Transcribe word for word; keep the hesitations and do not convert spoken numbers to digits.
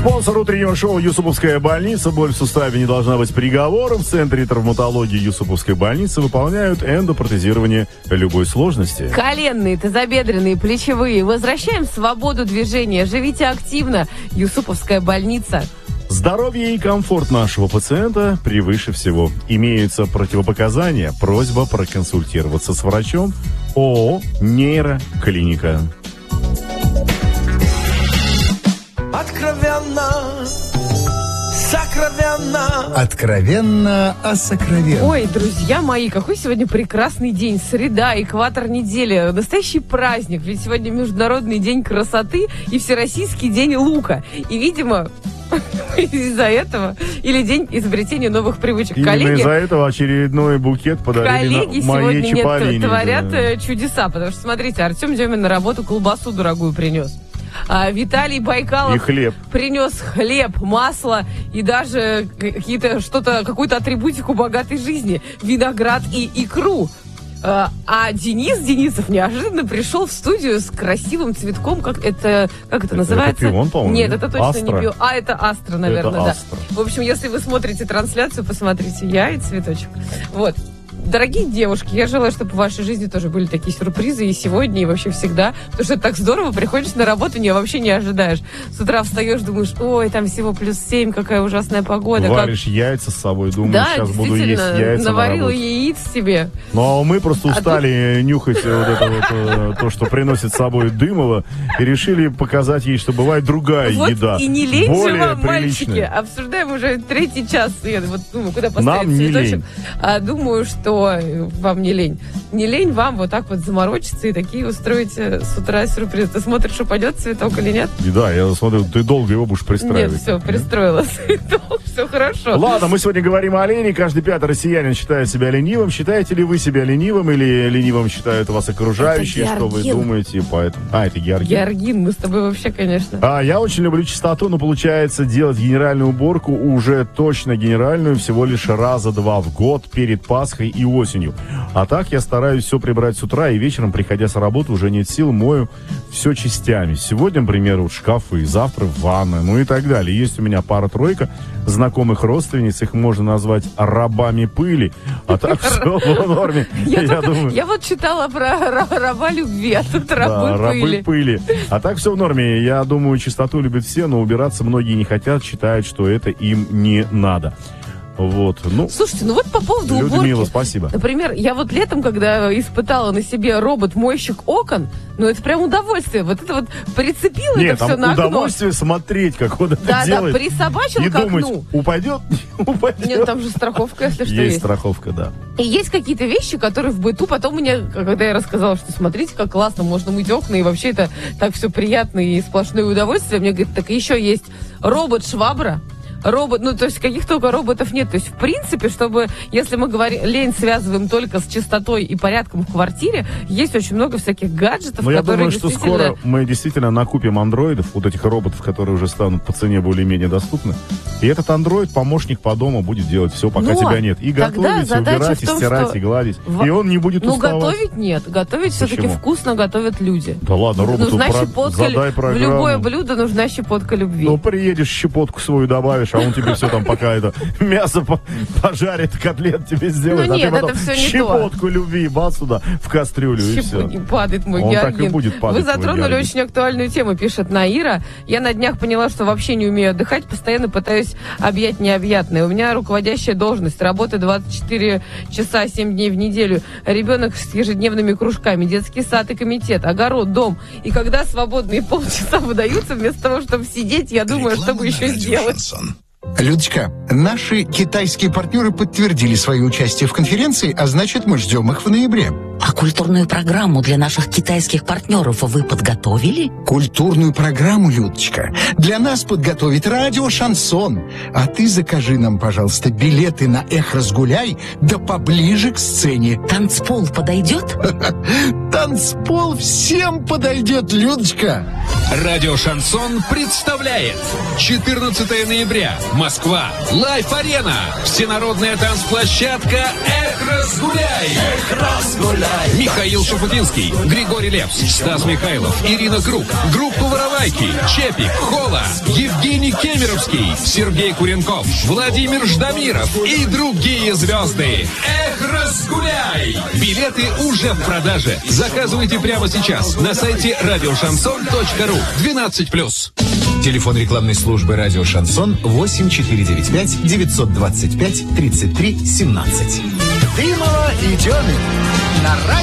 Спонсор утреннего шоу «Юсуповская больница». Боль в суставе не должна быть приговором. В Центре травматологии Юсуповской больницы выполняют эндопротезирование любой сложности. Коленные, тазобедренные, плечевые. Возвращаем свободу движения. Живите активно. Юсуповская больница. Здоровье и комфорт нашего пациента превыше всего. Имеются противопоказания. Просьба проконсультироваться с врачом. ООО «Нейроклиника». Откровенно, сокровенно. Откровенно о сокровенном. Ой, друзья мои, какой сегодня прекрасный день. Среда, экватор недели. Настоящий праздник. Ведь сегодня Международный день красоты и Всероссийский день лука. И, видимо, из-за этого, или день изобретения новых привычек. Именно коллеги, из-за этого очередной букет подарили коллеги на моей сегодня Чаполине. нет, творят Да. чудеса. Потому что, смотрите, Артем Демин на работу колбасу дорогую принес. А Виталий Байкалов И хлеб. принес хлеб, масло и даже какие-то что-то, какую-то атрибутику богатой жизни, виноград и икру. А, а Денис Денисов неожиданно пришел в студию с красивым цветком, как это, как это называется? Это пион, по-моему. Нет, это точно Астра. не пион. А, это астра, наверное, Это да. астра. В общем, если вы смотрите трансляцию, посмотрите я и цветочек. Вот. Дорогие девушки, я желаю, чтобы в вашей жизни тоже были такие сюрпризы и сегодня, и вообще всегда. Потому что это так здорово, приходишь на работу, не, вообще не ожидаешь. С утра встаешь, думаешь, ой, там всего плюс семь, какая ужасная погода. Варишь как... яйца с собой, думаешь, Да, сейчас буду есть действительно, яйца на наварила работе. яиц себе. Ну, а мы просто А устали нюхать вот это вот, э, то, что приносит с собой Дымова, и решили показать ей, что бывает другая Вот еда. и не лень же более вам, мальчики. приличная. Обсуждаем уже третий час. Я вот думаю, куда поставить Нам не цветочек. лень. А думаю, что вам не лень. Не лень вам вот так вот заморочиться и такие устроить с утра сюрприз. Ты смотришь, упадет цветок или нет? И да, я смотрю, ты долго его будешь пристраивать. Нет, все, пристроила цветок, все хорошо. Ладно, мы сегодня говорим о лени. Каждый пятый россиянин считает себя ленивым. Считаете ли вы себя ленивым или ленивым считают вас окружающие? Это Что вы Георгин. думаете по этому? А, это Георгин. Георгин, мы с тобой вообще, конечно. А, я очень люблю чистоту, но получается делать генеральную уборку, уже точно генеральную, всего лишь раза два в год перед Пасхой и осенью. А так я стараюсь все прибрать с утра, и вечером, приходя с работы, уже нет сил, мою все частями. Сегодня, например, вот шкафы, завтра ванна, ну и так далее. Есть у меня пара-тройка знакомых родственниц, их можно назвать рабами пыли, а так все в норме. Я, Я только- думаю... я вот читала про ра- раба любви, а тут рабы Да, рабы пыли. пыли. А так все в норме. Я думаю, чистоту любят все, но убираться многие не хотят, считают, что это им не надо. Вот, ну, Слушайте, ну вот по поводу Людмила, уборки. спасибо. Например, я вот летом, когда испытала на себе робот-мойщик окон, ну это прям удовольствие. Вот это вот прицепила Нет, это все там на окно. удовольствие смотреть, как он это Да, да, делает. присобачил И к думать, окну. упадет, упадет. Нет, там же страховка, если что, Есть есть. страховка, да. И есть какие-то вещи, которые в быту потом мне, когда я рассказала, что смотрите, как классно, можно мыть окна, и вообще это так все приятно и сплошное удовольствие, мне говорят, так еще есть робот-швабра. Робот, ну, то есть каких только роботов нет. То есть, в принципе, чтобы, если мы говорим, лень связываем только с чистотой и порядком в квартире, есть очень много всяких гаджетов, Но я которые думаю, что действительно... скоро мы действительно накупим андроидов, вот этих роботов, которые уже станут по цене более-менее доступны. И этот андроид, помощник по дому, будет делать все, пока Но тебя нет. И тогда готовить, и задача убирать, в и том, стирать, что и гладить. в- И он не будет Ну, уставать. готовить нет. Готовить все-таки Почему? вкусно готовят люди. Да ладно, роботу Нужна про- щепотка, задай в программу. любое блюдо нужна щепотка любви. Ну, приедешь, щепотку свою добавишь, а он тебе все там пока это мясо по- пожарит, котлет тебе сделает, Ну а нет, ты потом это всё не щепотку любви, бац сюда, в кастрюлю, и Щепу- все. не падает мой Он Георгин. так и будет падать, Вы твой затронули Георгин. очень актуальную тему, пишет Наира. Я на днях поняла, что вообще не умею отдыхать, постоянно пытаюсь объять необъятное. У меня руководящая должность, работа двадцать четыре часа, семь дней в неделю, ребенок с ежедневными кружками, детский сад и комитет, огород, дом. И когда свободные полчаса выдаются, вместо того, чтобы сидеть, я думаю, что бы еще сделать. Людочка, наши китайские партнеры подтвердили свое участие в конференции, а значит, мы ждем их в ноябре. А культурную программу для наших китайских партнеров вы подготовили? Культурную программу, Людочка, для нас подготовит радио «Шансон». А ты закажи нам, пожалуйста, билеты на «Эх, разгуляй», да поближе к сцене. Танцпол подойдет? Танцпол всем подойдет, Людочка. Радио «Шансон» представляет четырнадцатого ноября. Москва. Лайф-арена. Всенародная танцплощадка «Эх, разгуляй». Эх, разгуляй. Михаил Шуфутинский, Григорий Лепс, Стас Михайлов, Ирина Круг, группа «Воровайки», Чепик, Хола, Евгений Кемеровский, Сергей Куренков, Владимир Ждамиров и другие звезды. Эх, разгуляй! Билеты уже в продаже. Заказывайте прямо сейчас на сайте радио шансон точка ру. двенадцать плюс. Телефон рекламной службы «Радио Шансон» восемь четыре девять пять девятьсот двадцать пять тридцать три семнадцать. Дымова и Демин на